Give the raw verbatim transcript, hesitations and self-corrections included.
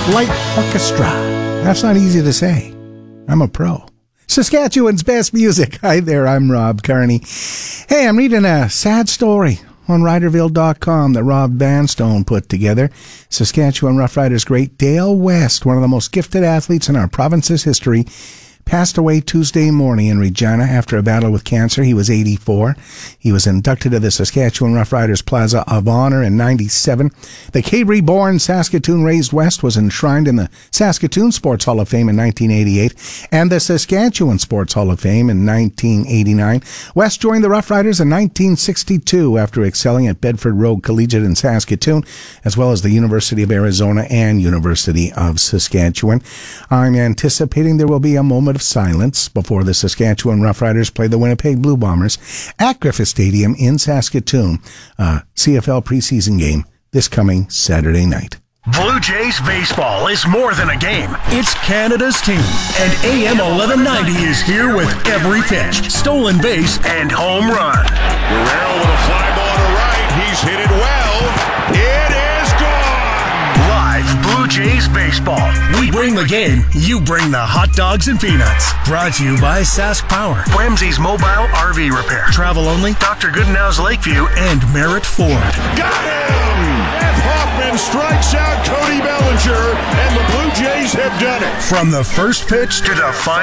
Light Orchestra. That's not easy to say. I'm a pro. Saskatchewan's best music. Hi there, I'm Rob Carney. Hey, I'm reading a sad story on Riderville dot com that Rob Vanstone put together. Saskatchewan Roughriders great Dale West, one of the most gifted athletes in our province's history, passed away Tuesday morning in Regina after a battle with cancer. He was eighty-four. He was inducted to the Saskatchewan Roughriders Plaza of Honor in ninety-seven. The Cabrey-born Saskatoon-raised West was enshrined in the Saskatoon Sports Hall of Fame in nineteen eighty-eight and the Saskatchewan Sports Hall of Fame in nineteen eighty-nine. West joined the Roughriders in nineteen sixty-two after excelling at Bedford Road Collegiate in Saskatoon, as well as the University of Arizona and University of Saskatchewan. I'm anticipating there will be a moment of silence before the Saskatchewan Roughriders play the Winnipeg Blue Bombers at Griffith Stadium in Saskatoon, a C F L preseason game this coming Saturday night. Blue Jays baseball is more than a game. It's Canada's team. And A M eleven ninety is here with every pitch, stolen base, and home run. Guerrero with a fly ball to right. He's hit it well. It is gone. Live Blue Jays baseball. We bring the game. You bring the hot dogs and peanuts. Brought to you by Sask Power, Ramsey's Mobile R V Repair, Travel Only, Doctor Goodenow's Lakeview, and Merritt Ford. Got him! F. Hoffman strikes out Cody Bellinger, and the Blue Jays have done it. From the first pitch to the final.